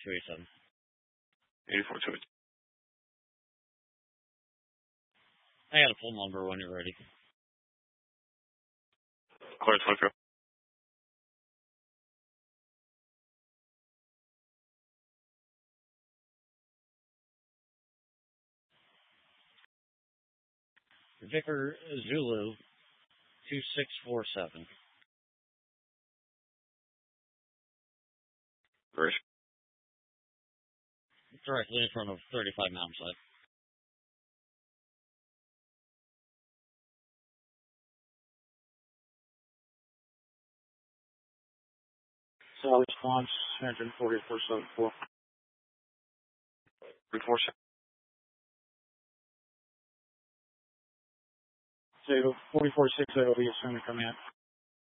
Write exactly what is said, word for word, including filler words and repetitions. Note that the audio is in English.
two eighty-seven. eighty-four two eighty-seven. I got a full number when you're ready. Clear twenty-four. Vicar Zulu, two six four seven. Right. Directly in front of thirty-five Mountainside. Cell response, engine forty-four seventy-four. Report. Zero, forty-four sixty will be assuming command.